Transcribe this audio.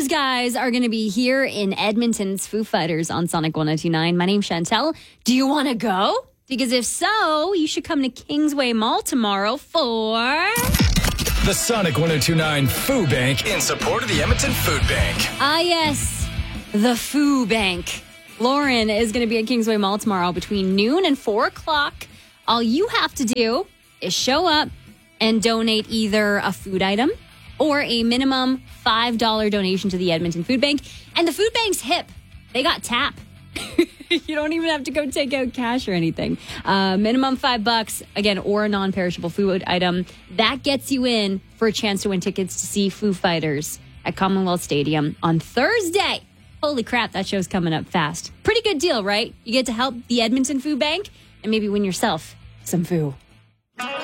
those guys are going to be here in Edmonton's Foo Fighters on Sonic 102.9. My name's Chantel. Do you want to go? Because if so, you should come to Kingsway Mall tomorrow for the Sonic 102.9 Foo Bank in support of the Edmonton Food Bank. Ah, yes, the Foo Bank. Lauren is going to be at Kingsway Mall tomorrow between noon and 4 o'clock. All you have to do is show up and donate either a food item or a minimum $5 donation to the Edmonton Food Bank. And the food bank's hip. They got tap. You don't even have to go take out cash or anything. Minimum $5, again, or a non-perishable food item. That gets you in for a chance to win tickets to see Foo Fighters at Commonwealth Stadium on Thursday. Holy crap, that show's coming up fast. Pretty good deal, right? You get to help the Edmonton Food Bank and maybe win yourself some foo.